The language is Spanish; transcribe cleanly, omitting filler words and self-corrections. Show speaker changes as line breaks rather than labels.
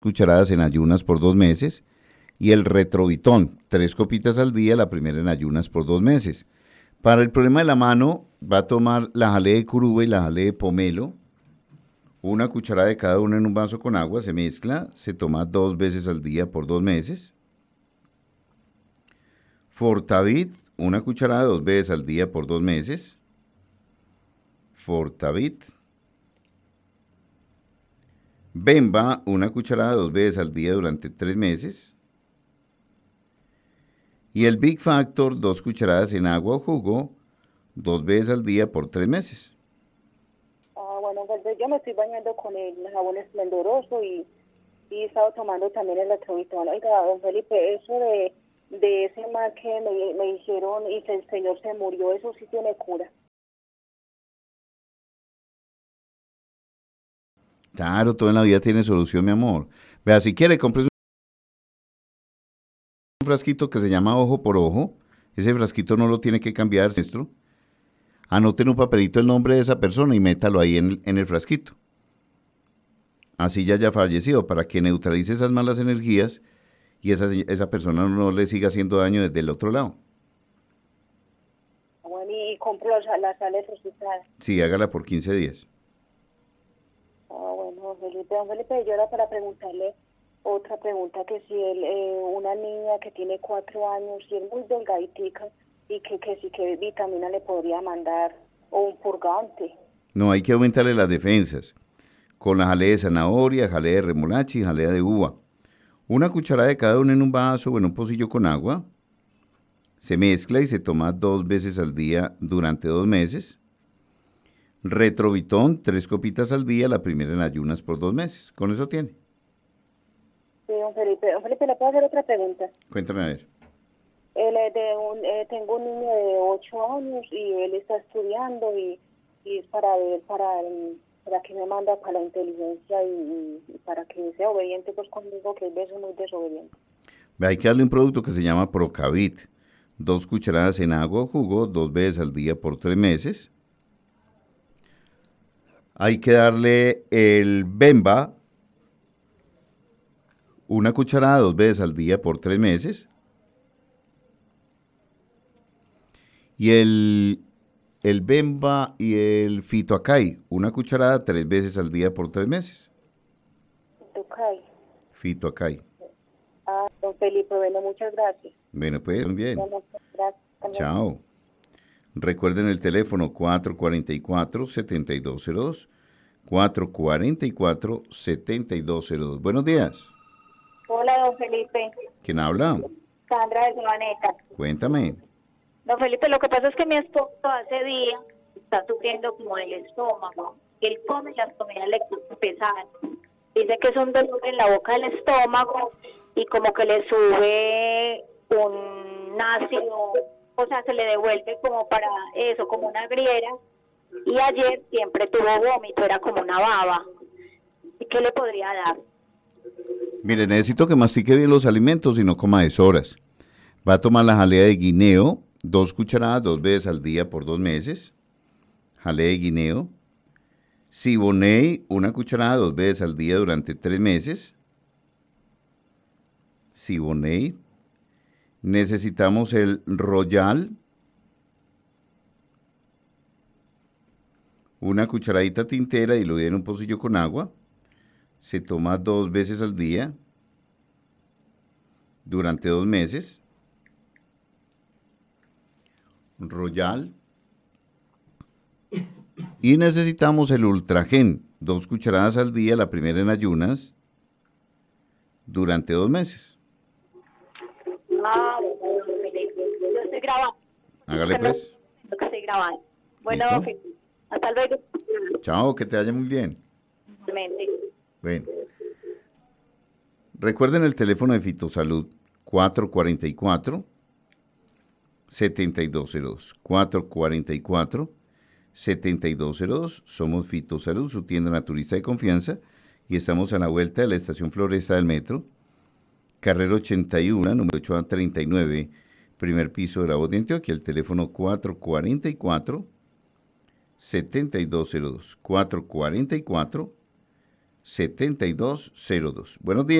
cucharadas en ayunas por 2 meses. Y el retrovitón, 3 copitas al día, la primera en ayunas por 2 meses. Para el problema de la mano, va a tomar la jalea de curuba y la jalea de pomelo. Una cucharada de cada una en un vaso con agua, se mezcla, se toma 2 veces al día por 2 meses. Fortavit, una cucharada 2 veces al día por 2 meses. Fortavit. Bemba, una cucharada 2 veces al día durante 3 meses. Y el Big Factor, 2 cucharadas en agua o jugo, 2 veces al día por 3 meses.
Bueno, pues yo me estoy bañando con el jabón esplendoroso y he estado tomando también el retrovitón. Oiga, don Felipe, eso de ese mal que me hicieron y que el señor se murió, eso sí tiene cura.
Claro, todo en la vida tiene solución, mi amor. Vea, si quiere, compre un frasquito que se llama ojo por ojo. Ese frasquito no lo tiene que cambiar, maestro. Anote en un papelito el nombre de esa persona y métalo ahí en el frasquito. Así ya haya fallecido, para que neutralice esas malas energías y esa persona no le siga haciendo daño desde el otro lado.
Bueno, y compro las sales resucitadas.
Sí, hágala por 15 días.
Bueno, don Felipe, yo era para preguntarle otra pregunta, que si una niña que tiene 4 años y es muy delgaditica, y que sí, qué vitamina le podría mandar, o un purgante.
No, hay que aumentarle las defensas. Con la jalea de zanahoria, jalea de remolacha y jalea de uva. Una cucharada de cada una en un vaso o en un pocillo con agua. Se mezcla y se toma 2 veces al día durante 2 meses. Retrovitón, 3 copitas al día, la primera en ayunas por 2 meses. Con eso tiene.
Sí, don Felipe, ¿le puedo hacer otra pregunta?
Cuéntame a ver.
Tengo un niño de 8 años y él está estudiando y es para ver, para que me manda para la inteligencia y para que sea obediente pues conmigo, que es muy desobediente.
Hay que darle un producto que se llama Procavit. 2 cucharadas en agua o jugo, 2 veces al día por 3 meses. Hay que darle el Bemba, 1 cucharada 2 veces al día por 3 meses. Y el Bemba y el Fitoacay, 1 cucharada 3 veces al día por 3 meses.
Fitoacay.
Fitoacay.
Don Felipe, bueno, muchas gracias.
Bueno, pues, bien.
Bueno, gracias.
Chao. Recuerden el teléfono 444-7202. 444-7202. Buenos días.
Hola, don Felipe.
¿Quién habla?
Sandra de Sabaneta.
Cuéntame.
Don Felipe, lo que pasa es que mi esposo hace días está sufriendo como del estómago. Él come las comidas le pesadas. Dice que es un dolor en la boca del estómago y como que le sube un ácido, o sea, se le devuelve como para eso, como una griera. Y ayer siempre tuvo vómito, era como una baba. ¿Y qué le podría dar?
Mire, necesito que mastique bien los alimentos y no coma deshoras. Va a tomar la jalea de guineo, 2 cucharadas 2 veces al día por 2 meses. Jalea de guineo. Siboney, 1 cucharada 2 veces al día durante 3 meses. Siboney. Necesitamos el Royal. 1 cucharadita tintera y lo en un pocillo con agua. Se toma 2 veces al día durante 2 meses. Royal. Y necesitamos el Ultragen, 2 cucharadas al día, la primera en ayunas, durante 2 meses.
Yo estoy grabando.
Hágale pues.
Lo que estoy grabando. Bueno,
¿Listo?
hasta luego.
Chao, que te vaya muy bien.
Igualmente.
Bueno. Recuerden el teléfono de Fitosalud, 444-7202. 444-7202. Somos Fitosalud, su tienda naturista de confianza, y estamos a la vuelta de la estación Floresta del Metro, carrera 81, número 8A39, primer piso de la Voz de Antioquia. El teléfono 444-7202. 444 7202. Buenos días.